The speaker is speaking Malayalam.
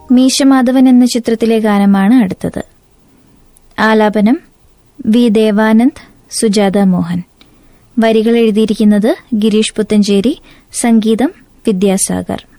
മീശമാധവൻ എന്ന ചിത്രത്തിലെ ഗാനമാണ് അടുത്തത്. ആലാപനം വി. ദേവാനന്ദ്, സുജാത മോഹൻ. വരികൾ എഴുതിയിരിക്കുന്നത് ഗിരീഷ് പുത്തഞ്ചേരി, സംഗീതം വിദ്യാസാഗർ.